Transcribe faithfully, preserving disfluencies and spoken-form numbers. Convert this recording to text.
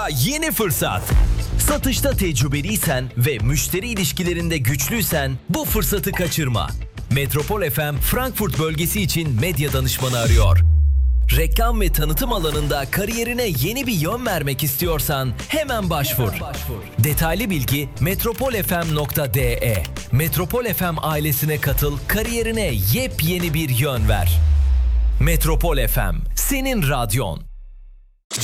F M'da yeni fırsat. Satışta tecrübeliysen ve müşteri ilişkilerinde güçlüysen bu fırsatı kaçırma. Metropol F M Frankfurt bölgesi için medya danışmanı arıyor. Reklam ve tanıtım alanında kariyerine yeni bir yön vermek istiyorsan hemen başvur. Detaylı bilgi metropol f m nokta d e. Metropol F M ailesine katıl, kariyerine yepyeni bir yön ver. Metropol F M, senin radyon.